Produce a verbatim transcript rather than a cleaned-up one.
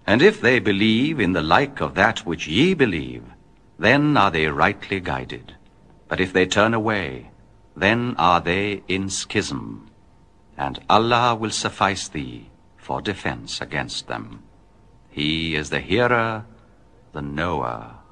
And if they believe in the like of that which ye believe, then are they rightly guided. But if they turn away, then are they in schism, and Allah will suffice thee for defense against them. He is the hearer, the knower.